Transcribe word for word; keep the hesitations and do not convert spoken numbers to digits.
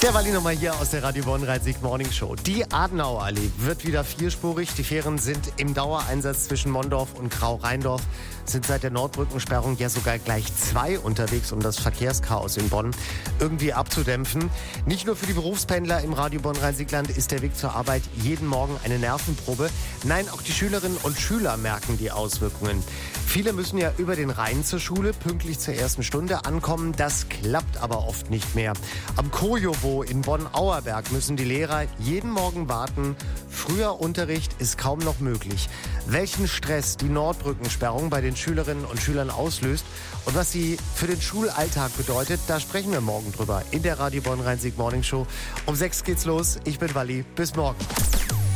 Der Walli nochmal hier aus der Radio Bonn Rhein-Sieg Morning Show. Die Adenauer Allee wird wieder vierspurig. Die Fähren sind im Dauereinsatz zwischen Mondorf und Grau-Rheindorf. Sind seit der Nordbrückensperrung ja sogar gleich zwei unterwegs, um das Verkehrschaos in Bonn irgendwie abzudämpfen. Nicht nur für die Berufspendler im Radio Bonn Rhein-Sieg-Land ist der Weg zur Arbeit jeden Morgen eine Nervenprobe. Nein, auch die Schülerinnen und Schüler merken die Auswirkungen. Viele müssen ja über den Rhein zur Schule, pünktlich zur ersten Stunde ankommen. Das klappt aber oft nicht mehr. Am Kojowo in Bonn-Auerberg müssen die Lehrer jeden Morgen warten. Früher Unterricht ist kaum noch möglich. Welchen Stress die Nordbrückensperrung bei den Schülerinnen und Schülern auslöst und was sie für den Schulalltag bedeutet, da sprechen wir morgen drüber in der Radio Bonn Rhein-Sieg Morning Show. Um sechs geht's los. Ich bin Walli. Bis morgen.